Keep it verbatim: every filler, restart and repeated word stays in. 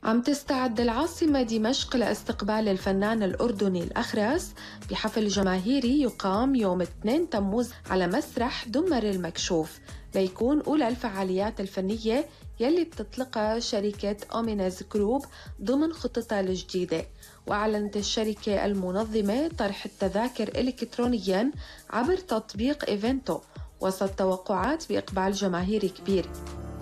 عم تستعد العاصمة دمشق لاستقبال الفنان الأردني الأخرس بحفل جماهيري يقام يوم اثنين تموز على مسرح دمر المكشوف، ليكون أولى الفعاليات الفنية يلي بتطلقها شركة أومينز جروب ضمن خطتها الجديدة. وأعلنت الشركة المنظمة طرح التذاكر إلكترونياً عبر تطبيق إيفنتو وسط توقعات بإقبال جماهيري كبير.